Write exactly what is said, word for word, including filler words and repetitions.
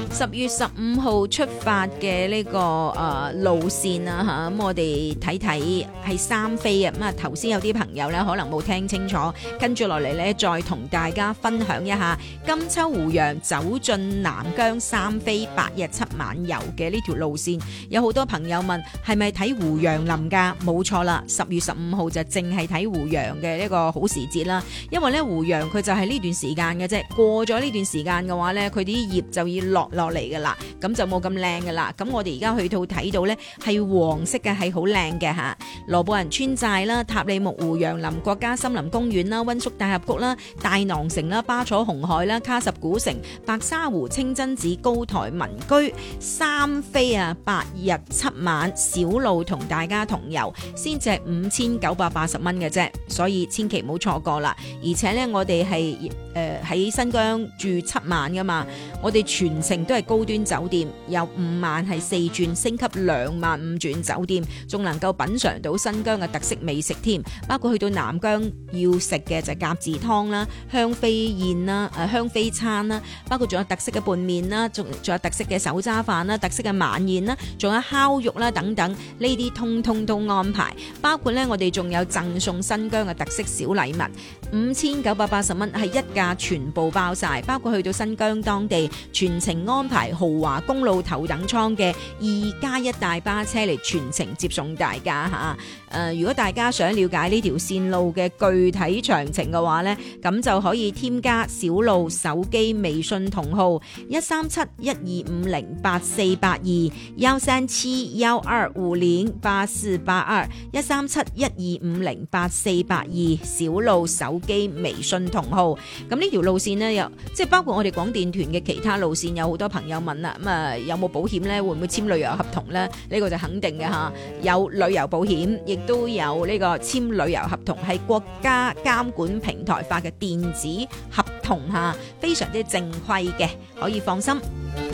十月十五號出發嘅呢、這個誒、呃、路線啊嚇，咁我哋睇睇係三飛啊。咁啊頭先有啲朋友咧可能冇聽清楚，跟住落嚟咧再同大家分享一下金秋湖洋走進南疆三飛八日七晚遊嘅呢條路線。有好多朋友問係咪睇湖洋林㗎？冇錯啦，十月十五號就淨係睇湖洋嘅呢個好時節啦。因為咧湖洋佢就係呢段時間嘅啫，過咗呢段時間嘅話咧，佢啲葉就要落落嚟㗎啦，咁就冇咁靚㗎啦。咁我哋而家去到睇到咧係黃色嘅，係好靚嘅嚇。羅布人村寨啦、塔里木湖洋林國家森林公園啦、溫宿大峽谷啦、大囊城啦、巴楚紅海啦、卡什古城、白沙湖、清真寺、高台民居三飛啊，八日七晚小路同大家同遊，先至係五千九百八十蚊嘅啫，所以千祈唔好錯過啦。而且咧，我哋係誒喺新疆住七晚噶嘛，我哋全程都係高端酒店，有五晚係四轉升級兩晚五轉酒店，仲能夠品嚐到新疆嘅特色美食添，包括去到南疆要食嘅就係鴿子湯啦、香飛宴啦、誒香飛餐啦，包括仲有特色嘅拌麵啦，仲仲有特色嘅手揸飯啦、特色嘅晚宴啦，仲有烤肉啦等等，呢啲通通都安排。包括咧，我哋仲有贈送新疆嘅特色小禮物，五千九百八十蚊係一價全部包晒，包括去到新疆當地全程安排豪華公路頭等艙嘅二加一大巴車嚟全程接送大家嚇。誒、呃，如果大家想了解呢條線路嘅具體詳情嘅話呢，咁就可以添加小路手機微信同號一三七一二五零八四八二幺三七幺二五零八四八二一三七一二五零八四八二小路手機微信同號。咁呢條路線呢，有即係包括我哋廣電團嘅其他路線，有好多朋友問啦，咁啊有冇保險呢？會唔會簽旅遊合同呢？呢、呢個就肯定嘅嚇，有旅遊保險，亦都有呢個簽旅遊合同，係國家監管平台發嘅電子合同嚇，非常之正規嘅，可以放心。